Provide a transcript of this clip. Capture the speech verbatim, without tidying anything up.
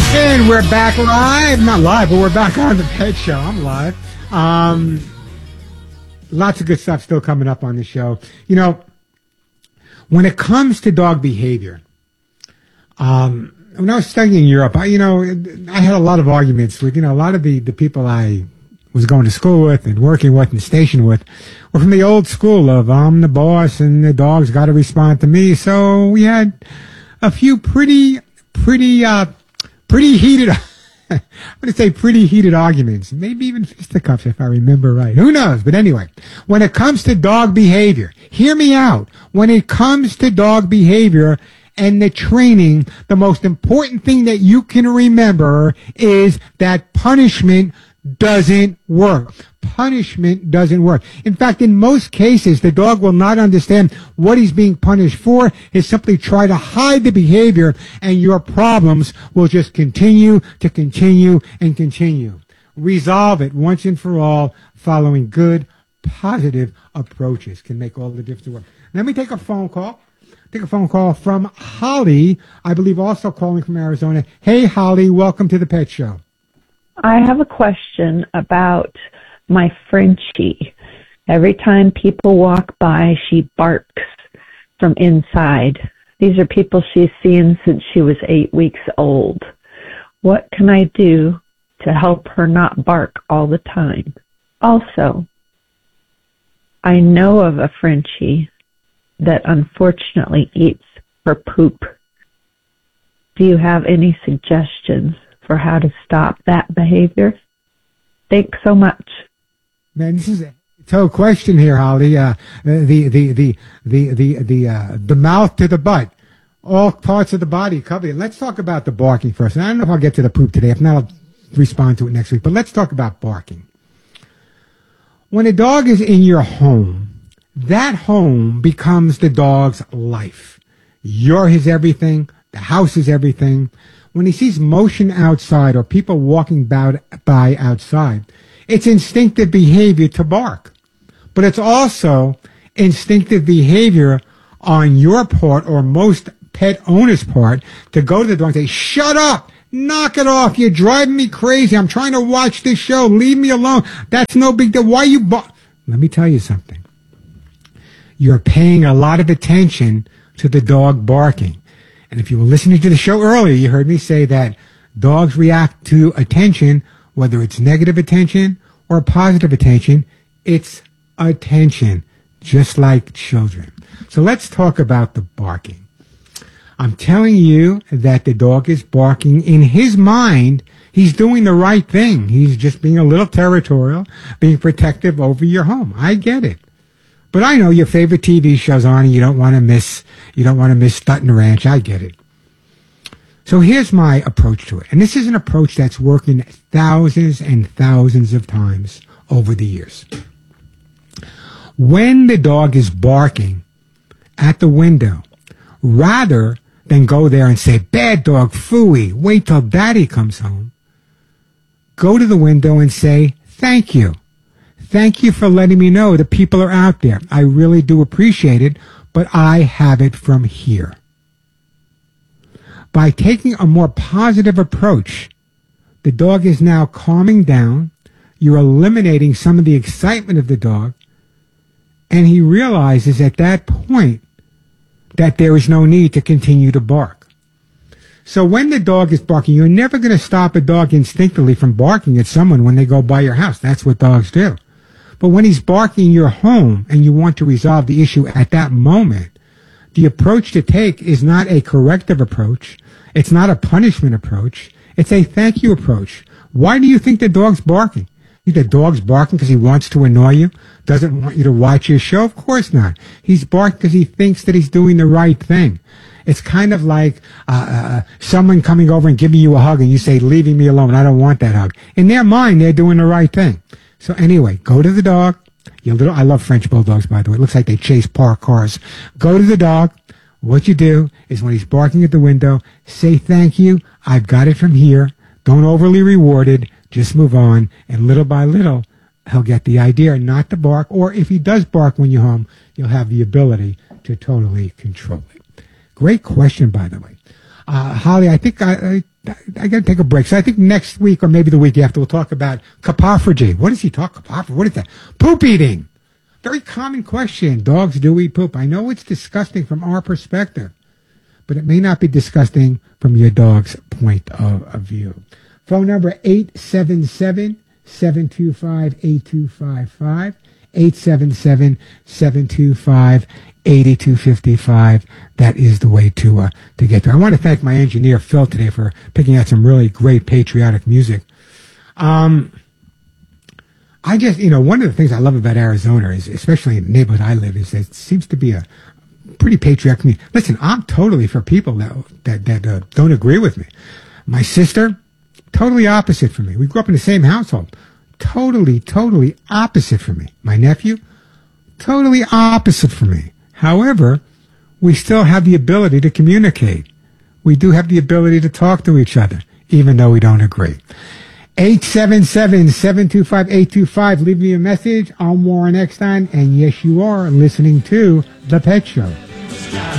And we're back live. Not live, but we're back on the Pet Show. I'm live. Um, lots of good stuff still coming up on the show. You know, when it comes to dog behavior, um, when I was studying in Europe, I, you know, I had a lot of arguments with, you know, a lot of the, the people I was going to school with and working with and stationed with were from the old school of I'm the boss and the dog's got to respond to me. So we had a few pretty, pretty, uh, pretty heated, I'm going to say pretty heated arguments, maybe even fisticuffs if I remember right. Who knows? But anyway, when it comes to dog behavior, hear me out. When it comes to dog behavior and the training, the most important thing that you can remember is that punishment doesn't work. Punishment doesn't work. In fact, in most cases, the dog will not understand what he's being punished for. He'll simply try to hide the behavior, and your problems will just continue to continue and continue. Resolve it once and for all, following good, positive approaches can make all the difference in the world. Let me take a phone call. Take a phone call from Holly, I believe also calling from Arizona. Hey, Holly, welcome to the Pet Show. I have a question about my Frenchie. Every time people walk by, she barks from inside. These are people she's seen since she was eight weeks old. What can I do to help her not bark all the time? Also, I know of a Frenchie that unfortunately eats her poop. Do you have any suggestions for how to stop that behavior? Thanks so much. Man, this is a tough question here, Holly. Uh, the the the the the the uh, the mouth to the butt, all parts of the body covered. Let's talk about the barking first. And I don't know if I'll get to the poop today. If not, I'll respond to it next week. But let's talk about barking. When a dog is in your home, that home becomes the dog's life. You're his everything. The house is everything. When he sees motion outside or people walking by outside, it's instinctive behavior to bark. But it's also instinctive behavior on your part or most pet owners' part to go to the dog and say, shut up, knock it off, you're driving me crazy, I'm trying to watch this show, leave me alone, that's no big deal, why you bark? Let me tell you something. You're paying a lot of attention to the dog barking. And if you were listening to the show earlier, you heard me say that dogs react to attention, whether it's negative attention or positive attention. It's attention, just like children. So let's talk about the barking. I'm telling you that the dog is barking. In his mind, he's doing the right thing. He's just being a little territorial, being protective over your home. I get it. But I know your favorite T V show's on and you don't want to miss, you don't want to miss Stutton Ranch. I get it. So here's my approach to it. And this is an approach that's working thousands and thousands of times over the years. When the dog is barking at the window, rather than go there and say, bad dog, phooey, wait till daddy comes home, go to the window and say, thank you. Thank you for letting me know that people are out there. I really do appreciate it, but I have it from here. By taking a more positive approach, the dog is now calming down. You're eliminating some of the excitement of the dog, and he realizes at that point that there is no need to continue to bark. So when the dog is barking, you're never going to stop a dog instinctively from barking at someone when they go by your house. That's what dogs do. But when he's barking in your home and you want to resolve the issue at that moment, the approach to take is not a corrective approach. It's not a punishment approach. It's a thank you approach. Why do you think the dog's barking? You think the dog's barking because he wants to annoy you? Doesn't want you to watch your show? Of course not. He's barking because he thinks that he's doing the right thing. It's kind of like uh, uh, someone coming over and giving you a hug and you say, leaving me alone, I don't want that hug. In their mind, they're doing the right thing. So anyway, go to the dog. You little, I love French bulldogs, by the way. It looks like they chase parked cars. Go to the dog. What you do is when he's barking at the window, say thank you. I've got it from here. Don't overly reward it. Just move on. And little by little, he'll get the idea not to bark. Or if he does bark when you're home, you'll have the ability to totally control it. Great question, by the way. Uh, Holly, I think I, I I got to take a break. So I think next week or maybe the week after we'll talk about coprophagy. What does he talk coprophagy? What is that? Poop eating. Very common question. Dogs do eat poop. I know it's disgusting from our perspective, but it may not be disgusting from your dog's point of, of view. Phone number eight seven seven, seven two five, eight two five five. eight seven seven, seven two five, eight two five five. That is the way to uh, to get there. I want to thank my engineer, Phil, today for picking out some really great patriotic music. Um, I just, you know, one of the things I love about Arizona is, especially in the neighborhood I live, is that it seems to be a pretty patriotic community. Listen, I'm totally for people that that, that uh, don't agree with me. My sister, totally opposite from me. We grew up in the same household. Totally, totally opposite from me. My nephew, totally opposite from me. However, we still have the ability to communicate. We do have the ability to talk to each other, even though we don't agree. eight seven seven, seven two five, eight two five. Leave me a message. I'm Warren Eckstein, and yes, you are listening to The Pet Show.